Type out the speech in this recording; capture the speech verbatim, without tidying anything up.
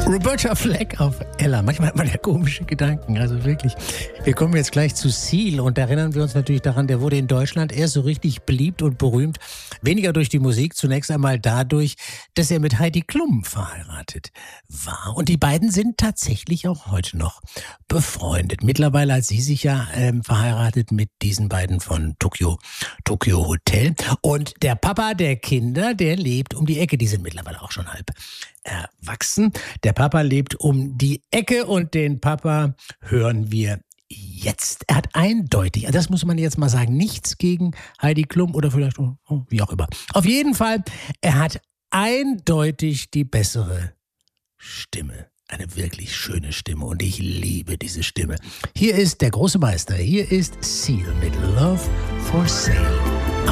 Roberta Fleck auf Ella. Manchmal hat man ja komische Gedanken, also wirklich. Wir kommen jetzt gleich zu Seal und da erinnern wir uns natürlich daran, der wurde in Deutschland erst so richtig beliebt und berühmt. Weniger durch die Musik, zunächst einmal dadurch, dass er mit Heidi Klum verheiratet war. Und die beiden sind tatsächlich auch heute noch befreundet. Mittlerweile hat sie sich ja ähm, verheiratet mit diesen beiden von Tokyo, Tokyo Hotel. Und der Papa der Kinder, der lebt um die Ecke. Die sind mittlerweile auch schon halb erwachsen. Der Papa lebt um die Ecke und den Papa hören wir jetzt. Er hat eindeutig, das muss man jetzt mal sagen, nichts gegen Heidi Klum oder vielleicht, oh, oh, wie auch immer. Auf jeden Fall, er hat eindeutig die bessere Stimme. Eine wirklich schöne Stimme und ich liebe diese Stimme. Hier ist der große Meister, hier ist Seal mit Love for Sale.